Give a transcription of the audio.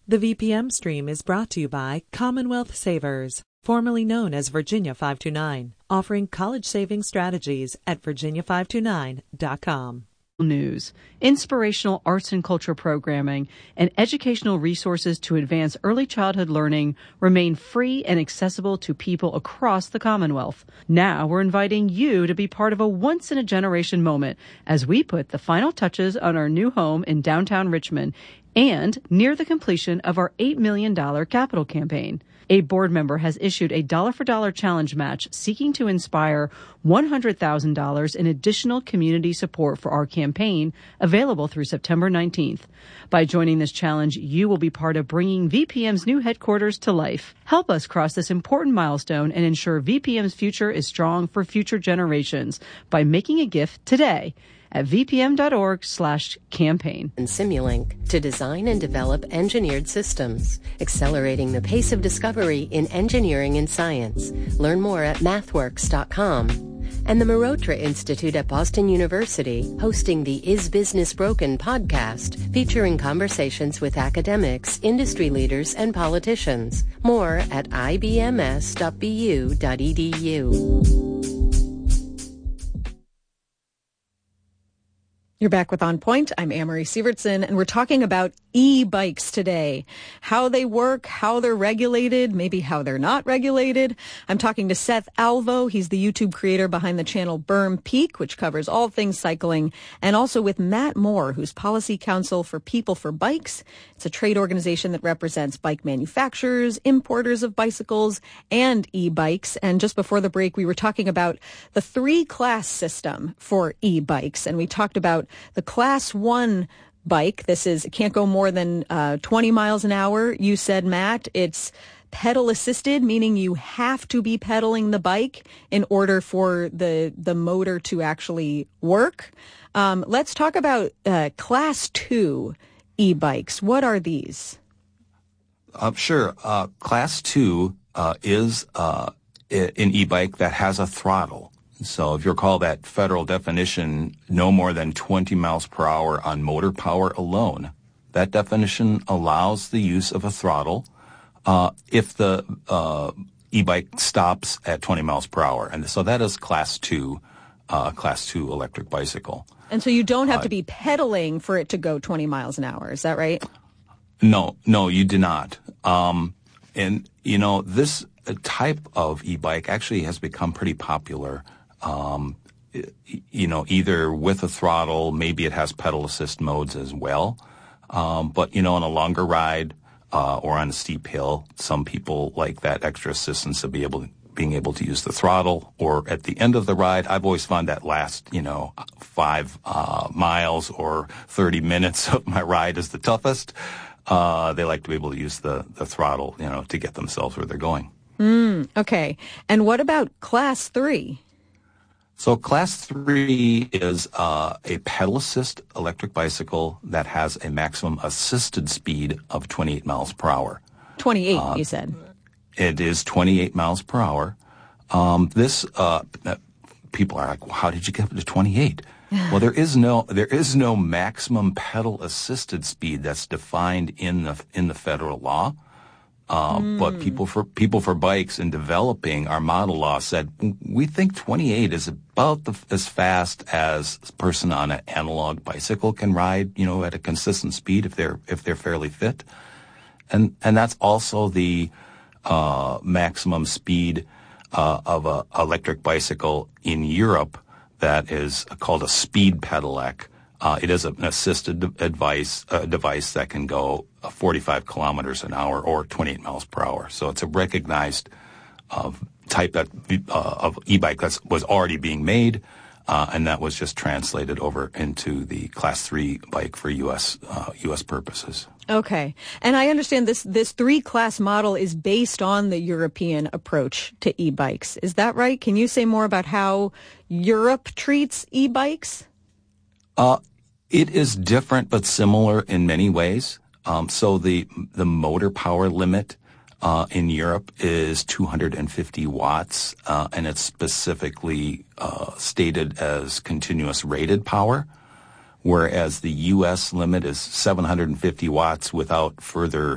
The VPM stream is brought to you by Commonwealth Savers, formerly known as Virginia 529, offering college saving strategies at virginia529.com. News, inspirational arts and culture programming, and educational resources to advance early childhood learning remain free and accessible to people across the Commonwealth. Now we're inviting you to be part of a once-in-a-generation moment as we put the final touches on our new home in downtown Richmond and near the completion of our $8 million capital campaign. A board member has issued a dollar-for-dollar challenge match seeking to inspire $100,000 in additional community support for our campaign, available through September 19th. By joining this challenge, you will be part of bringing VPM's new headquarters to life. Help us cross this important milestone and ensure VPM's future is strong for future generations by making a gift today at vpm.org/campaign. And Simulink to design and develop engineered systems, accelerating the pace of discovery in engineering and science. Learn more at mathworks.com. And the Marotra Institute at Boston University, hosting the Is Business Broken podcast, featuring conversations with academics, industry leaders, and politicians. More at ibms.bu.edu. You're back with On Point. I'm Amory Sievertson, and we're talking about e-bikes today. How they work, how they're regulated, maybe how they're not regulated. I'm talking to Seth Alvo. He's the YouTube creator behind the channel Berm Peak, which covers all things cycling, and also with Matt Moore, who's Policy Counsel for People for Bikes. It's a trade organization that represents bike manufacturers, importers of bicycles, and e-bikes. And just before the break, we were talking about the three-class system for e-bikes, and we talked about the Class 1 bike. This is, it can't go more than 20 miles an hour. You said, Matt, it's pedal assisted, meaning you have to be pedaling the bike in order for the motor to actually work. Let's talk about Class 2 e-bikes. What are these? Sure. Class 2 is an e-bike that has a throttle. So if you recall that federal definition, no more than 20 miles per hour on motor power alone, that definition allows the use of a throttle if the e-bike stops at 20 miles per hour. And so that is Class 2 electric bicycle. And so you don't have to be pedaling for it to go 20 miles an hour. Is that right? No, you do not. And, you know, this type of e-bike actually has become pretty popular. You know, either with a throttle, maybe it has pedal assist modes as well. But, you know, on a longer ride or on a steep hill, some people like that extra assistance of being able to use the throttle. Or at the end of the ride, I've always found that last, 5 miles or 30 minutes of my ride is the toughest. They like to be able to use the throttle, to get themselves where they're going. Okay. And what about Class 3? So Class 3 is a pedal assist electric bicycle that has a maximum assisted speed of 28 miles per hour. 28, you said. It is 28 miles per hour. People are like, well, how did you get up to 28? Well, there is no maximum pedal assisted speed that's defined in the federal law. But people for bikes in developing our model law said, we think 28 is about as fast as a person on an analog bicycle can ride, at a consistent speed if they're fairly fit. And that's also the maximum speed of a electric bicycle in Europe that is called a speed pedelec. It is an assisted device that can go 45 kilometers an hour or 28 miles per hour. So it's a recognized type of e-bike that was already being made, and that was just translated over into the Class 3 bike for U.S. purposes. Okay. And I understand this 3-class model is based on the European approach to e-bikes. Is that right? Can you say more about how Europe treats e-bikes? It is different but similar in many ways. So the motor power limit in Europe is 250 watts, and it's specifically stated as continuous rated power, whereas the U.S. limit is 750 watts without further